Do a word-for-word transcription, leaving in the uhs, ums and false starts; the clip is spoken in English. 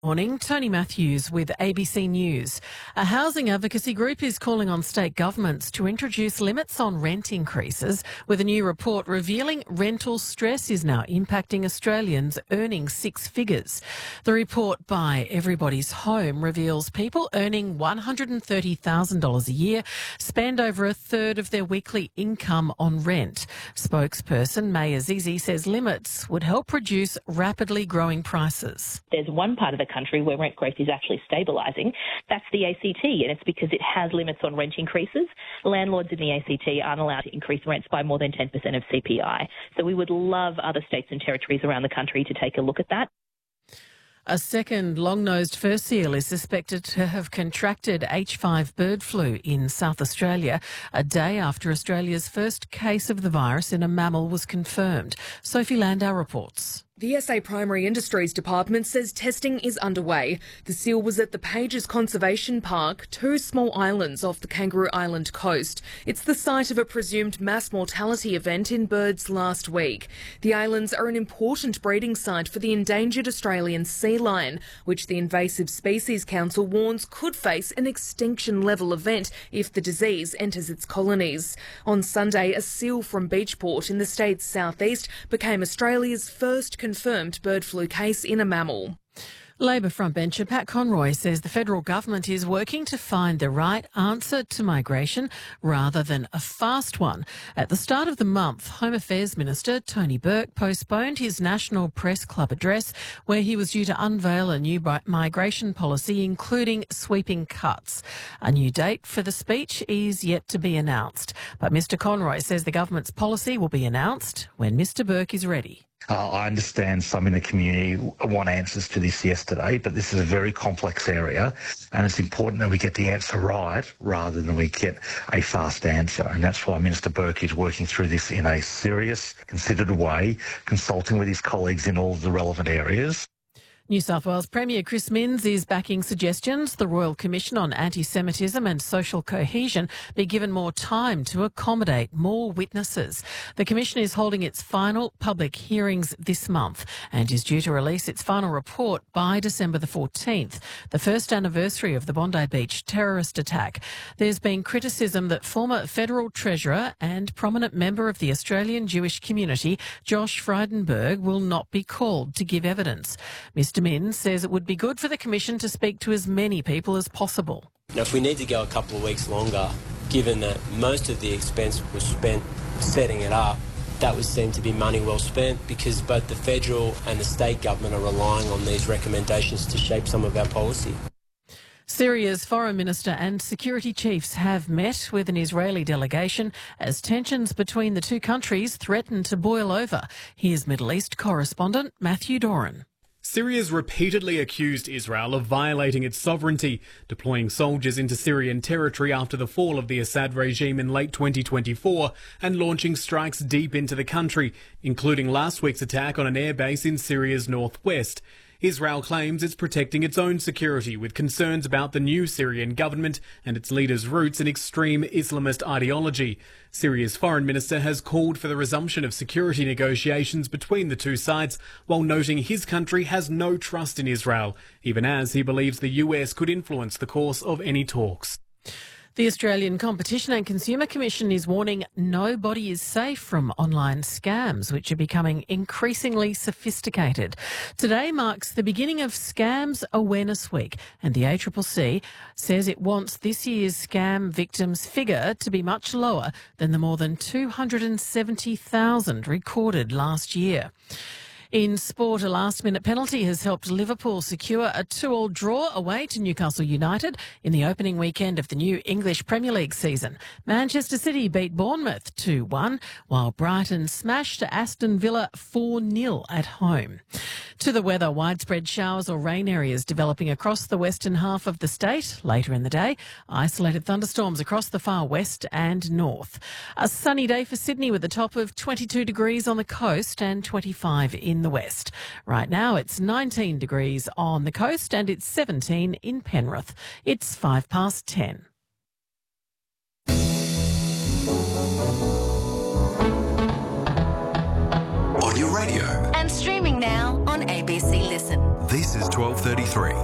Morning, Tony Matthews with A B C News. A housing advocacy group is calling on state governments to introduce limits on rent increases, with a new report revealing rental stress is now impacting Australians earning six figures. The report by Everybody's Home reveals people earning one hundred thirty thousand dollars a year spend over a third of their weekly income on rent. Spokesperson May Azizi says limits would help reduce rapidly growing prices. There's one part of the country where rent growth is actually stabilising. That's the A C T, and it's because it has limits on rent increases. Landlords in the A C T aren't allowed to increase rents by more than ten percent of C P I. So we would love other states and territories around the country to take a look at that. A second long-nosed fur seal is suspected to have contracted H five bird flu in South Australia a day after Australia's first case of the virus in a mammal was confirmed. Sophie Landau reports. The S A Primary Industries Department says testing is underway. The seal was at the Pages Conservation Park, two small islands off the Kangaroo Island coast. It's the site of a presumed mass mortality event in birds last week. The islands are an important breeding site for the endangered Australian sea lion, which the Invasive Species Council warns could face an extinction-level event if the disease enters its colonies. On Sunday, a seal from Beachport in the state's southeast became Australia's first confirmed bird flu case in a mammal. Labor frontbencher Pat Conroy says the federal government is working to find the right answer to migration rather than a fast one. At the start of the month, Home Affairs Minister Tony Burke postponed his National Press Club address, where he was due to unveil a new migration policy, including sweeping cuts. A new date for the speech is yet to be announced, but Mr Conroy says the government's policy will be announced when Mr Burke is ready. Uh, I understand some in the community want answers to this yesterday, but this is a very complex area, and it's important that we get the answer right rather than we get a fast answer. And that's why Minister Burke is working through this in a serious, considered way, consulting with his colleagues in all of the relevant areas. New South Wales Premier Chris Minns is backing suggestions the Royal Commission on Anti-Semitism and Social Cohesion be given more time to accommodate more witnesses. The Commission is holding its final public hearings this month and is due to release its final report by December the fourteenth, the first anniversary of the Bondi Beach terrorist attack. There's been criticism that former Federal Treasurer and prominent member of the Australian Jewish community, Josh Frydenberg, will not be called to give evidence. Mister Minns says it would be good for the Commission to speak to as many people as possible. Now, if we need to go a couple of weeks longer, given that most of the expense was spent setting it up, that would seem to be money well spent, because both the federal and the state government are relying on these recommendations to shape some of our policy. Syria's foreign minister and security chiefs have met with an Israeli delegation as tensions between the two countries threaten to boil over. Here's Middle East correspondent Matthew Doran. Syria's repeatedly accused Israel of violating its sovereignty, deploying soldiers into Syrian territory after the fall of the Assad regime in late twenty twenty-four and launching strikes deep into the country, including last week's attack on an airbase in Syria's northwest. Israel claims it's protecting its own security, with concerns about the new Syrian government and its leaders' roots in extreme Islamist ideology. Syria's foreign minister has called for the resumption of security negotiations between the two sides, while noting his country has no trust in Israel, even as he believes the U S could influence the course of any talks. The Australian Competition and Consumer Commission is warning nobody is safe from online scams, which are becoming increasingly sophisticated. Today marks the beginning of Scams Awareness Week, and the A C C C says it wants this year's scam victims figure to be much lower than the more than two hundred seventy thousand recorded last year. In sport, a last-minute penalty has helped Liverpool secure a two-all draw away to Newcastle United in the opening weekend of the new English Premier League season. Manchester City beat Bournemouth two one, while Brighton smashed Aston Villa four nil at home. To the weather, widespread showers or rain areas developing across the western half of the state later in the day. Isolated thunderstorms across the far west and north. A sunny day for Sydney with a top of twenty-two degrees on the coast and twenty-five in the west. Right now it's nineteen degrees on the coast and it's seventeen in Penrith. It's five past ten. On your radio. And streaming now on A B C Listen. This This is twelve thirty-three.